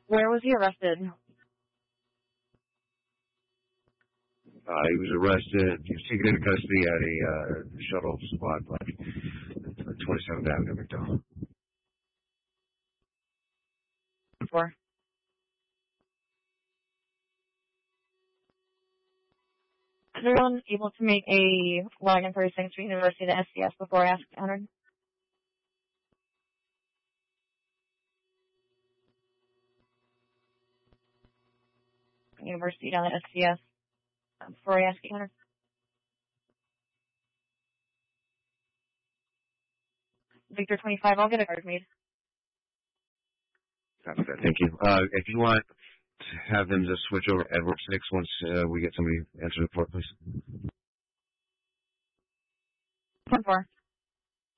Where was he arrested? He was arrested. He was taken into custody at a shuttle squad by 27th Avenue, McDowell. 4. Is everyone able to make a login for St. Street University to SCS before I ask entered? University down at SCS before I ask entered. Victor 25, I'll get a card made. Copy that. Thank you. If you want to have them just switch over to Edward 6 once we get somebody answer the port, please. 10-4.